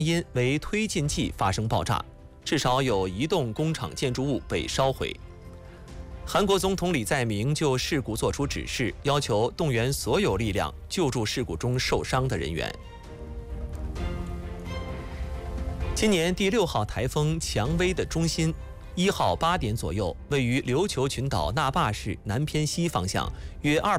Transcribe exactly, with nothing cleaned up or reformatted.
因为推进剂发生爆炸，至少有一栋工厂建筑物被烧毁。韩国总统李在明就事故作出指示，要求动员所有力量救助事故中受伤的人员。今年第六号台风蔷薇的中心，一号八点左右，位于琉球群岛那霸市南偏西方向，约二百。